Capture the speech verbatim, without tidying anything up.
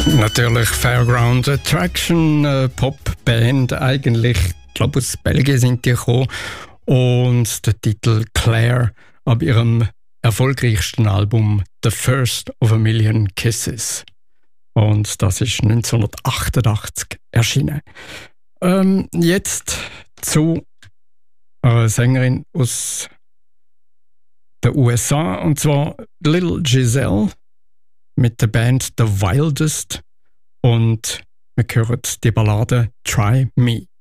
Natürlich Fairground Attraction, äh, Popband eigentlich. Ich glaube, aus Belgien sind die gekommen. Und der Titel Claire ab ihrem erfolgreichsten Album The First of a Million Kisses. Und das ist neunzehnhundertachtundachtzig erschienen. Ähm, jetzt zu einer Sängerin aus den U S A, und zwar Little Giselle mit der Band The Wildest, und wir hören die Ballade Try Me.